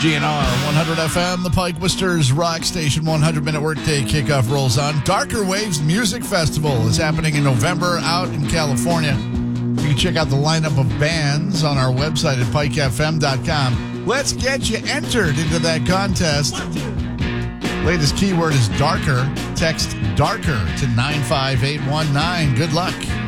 GNR 100 FM, the Pike Wisters Rock Station 100-minute workday kickoff rolls on. Darker Waves Music Festival is happening in November out in California. You can check out the lineup of bands on our website at pikefm.com. Let's get you entered into that contest. Latest keyword is darker. Text darker to 95819. Good luck.